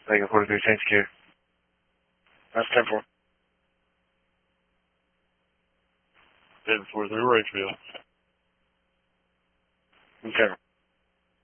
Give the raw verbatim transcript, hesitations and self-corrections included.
Vegas forty-three, change Q. That's ten four. Vegas forty-three, Rachel. Okay.